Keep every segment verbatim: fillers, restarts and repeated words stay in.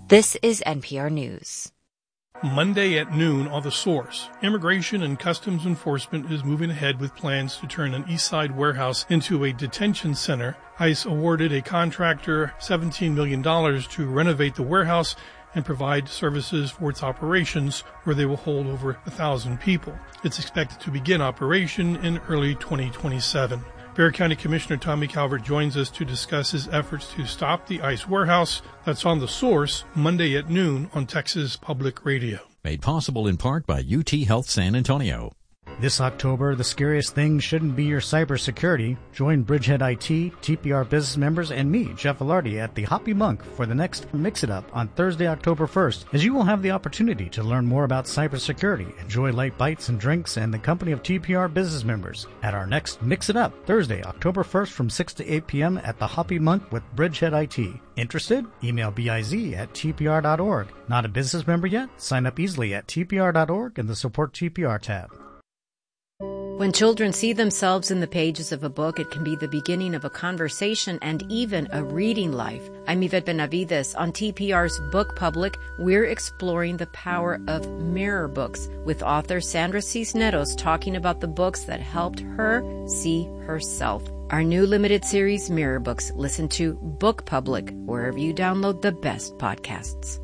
This is N P R News. Monday at noon on The Source, Immigration and Customs Enforcement is moving ahead with plans to turn an East Side warehouse into a detention center. ICE awarded a contractor seventeen million dollars to renovate the warehouse and provide services for its operations, where they will hold over a thousand people. It's expected to begin operation in early twenty twenty-seven. Bexar County Commissioner Tommy Calvert joins us to discuss his efforts to stop the ICE warehouse. That's on The Source, Monday at noon on Texas Public Radio. Made possible in part by U T Health San Antonio. This October, the scariest thing shouldn't be your cybersecurity. Join Bridgehead I T, T P R business members, and me, Jeff Velarde, at the Hoppy Monk for the next Mix It Up on Thursday, October first, as you will have the opportunity to learn more about cybersecurity, enjoy light bites and drinks, and the company of T P R business members at our next Mix It Up, Thursday, October first from six to eight p.m. at the Hoppy Monk with Bridgehead I T. Interested? Email biz at t p r dot org. Not a business member yet? Sign up easily at t p r dot org in the Support T P R tab. When children see themselves in the pages of a book, it can be the beginning of a conversation and even a reading life. I'm Yvette Benavides. On T P R's Book Public, we're exploring the power of mirror books with author Sandra Cisneros talking about the books that helped her see herself. Our new limited series, Mirror Books. Listen to Book Public wherever you download the best podcasts.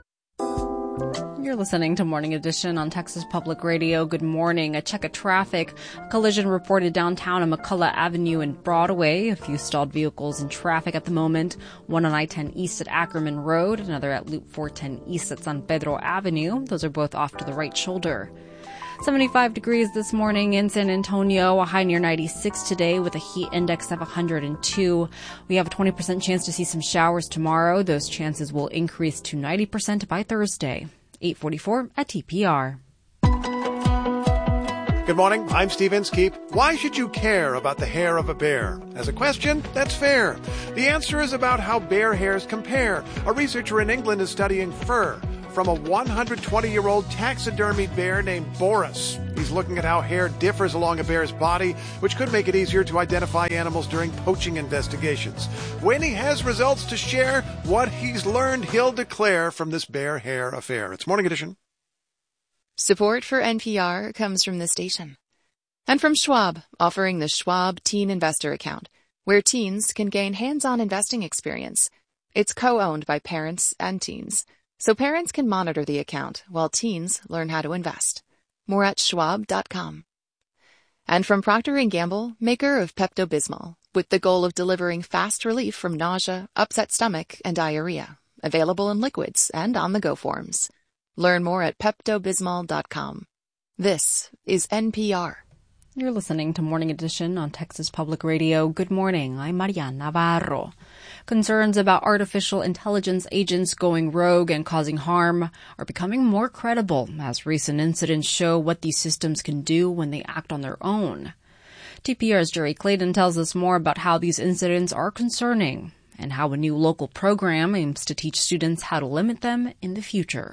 You're listening to Morning Edition on Texas Public Radio. Good morning. A check of traffic. A collision reported downtown on McCullough Avenue and Broadway. A few stalled vehicles in traffic at the moment. One on I ten East at Ackerman Road. Another at Loop four ten East at San Pedro Avenue. Those are both off to the right shoulder. seventy-five degrees this morning in San Antonio, a high near ninety-six today with a heat index of one hundred two. We have a twenty percent chance to see some showers tomorrow. Those chances will increase to ninety percent by Thursday. eight forty-four at T P R. Good morning, I'm Steve Inskeep. Why should you care about the hair of a bear? As a question, that's fair. The answer is about how bear hairs compare. A researcher in England is studying fur from a one hundred twenty-year-old taxidermied bear named Boris. He's looking at how hair differs along a bear's body, which could make it easier to identify animals during poaching investigations. When he has results to share, what he's learned, he'll declare from this bear hair affair. It's Morning Edition. Support for N P R comes from the station. And from Schwab, offering the Schwab Teen Investor Account, where teens can gain hands-on investing experience. It's co-owned by parents and teens, so parents can monitor the account while teens learn how to invest. More at schwab dot com. And from Procter and Gamble, maker of Pepto-Bismol, with the goal of delivering fast relief from nausea, upset stomach, and diarrhea. Available in liquids and on-the-go forms. Learn more at pepto bismol dot com. This is N P R. You're listening to Morning Edition on Texas Public Radio. Good morning. I'm Mariana Navarro. Concerns about artificial intelligence agents going rogue and causing harm are becoming more credible as recent incidents show what these systems can do when they act on their own. T P R's Jerry Clayton tells us more about how these incidents are concerning and how a new local program aims to teach students how to limit them in the future.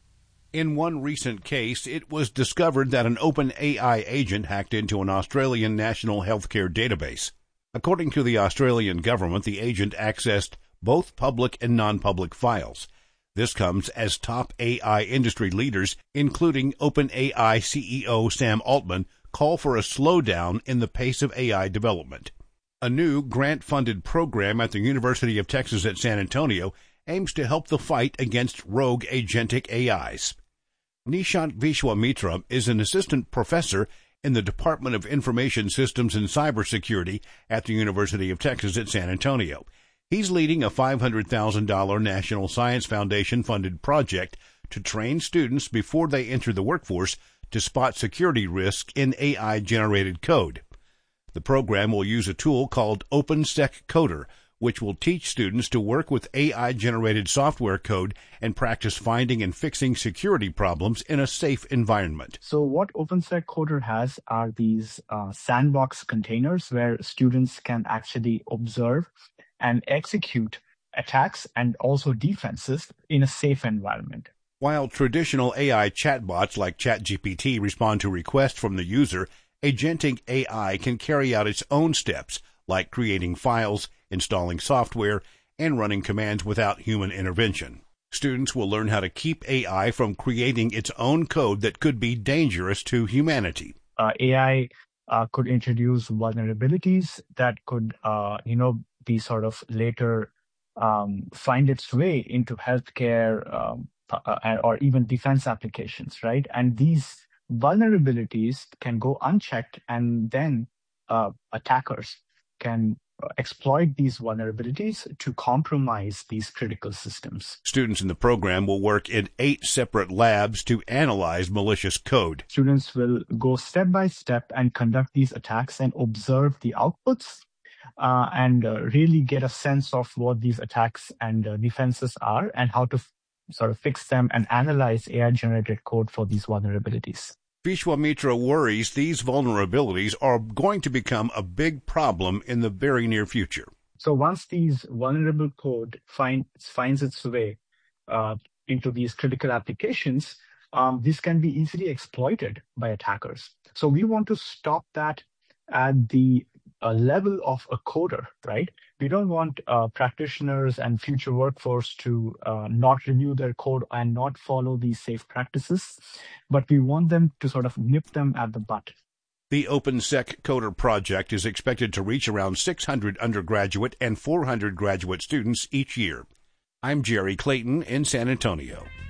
In one recent case, it was discovered that an open A I agent hacked into an Australian national healthcare database. According to the Australian government, the agent accessed both public and non-public files. This comes as top A I industry leaders, including OpenAI C E O Sam Altman, call for a slowdown in the pace of A I development. A new grant-funded program at the University of Texas at San Antonio aims to help the fight against rogue agentic A Is. Nishant Vishwamitra is an assistant professor in the Department of Information Systems and Cybersecurity at the University of Texas at San Antonio. He's leading a five hundred thousand dollars National Science Foundation-funded project to train students before they enter the workforce to spot security risks in A I-generated code. The program will use a tool called OpenSec Coder, which will teach students to work with A I-generated software code and practice finding and fixing security problems in a safe environment. So what OpenSec Coder has are these uh, sandbox containers where students can actually observe and execute attacks and also defenses in a safe environment. While traditional A I chatbots like ChatGPT respond to requests from the user, agentic A I can carry out its own steps, like creating files, installing software, and running commands without human intervention. Students will learn how to keep A I from creating its own code that could be dangerous to humanity. Uh, A I uh, could introduce vulnerabilities that could, uh, you know, be sort of later um, find its way into healthcare um, uh, or even defense applications, right? And these vulnerabilities can go unchecked, and then uh, attackers can exploit these vulnerabilities to compromise these critical systems. Students in the program will work in eight separate labs to analyze malicious code. Students will go step by step and conduct these attacks and observe the outputs uh, and uh, really get a sense of what these attacks and uh, defenses are and how to f- sort of fix them and analyze A I-generated code for these vulnerabilities. Vishwamitra worries these vulnerabilities are going to become a big problem in the very near future. So once these vulnerable code find, finds its way uh, into these critical applications, um, this can be easily exploited by attackers. So we want to stop that at the uh, level of a coder, right? We don't want uh, practitioners and future workforce to uh, not review their code and not follow these safe practices, but we want them to sort of nip them at the butt. The OpenSec Coder project is expected to reach around six hundred undergraduate and four hundred graduate students each year. I'm Jerry Clayton in San Antonio.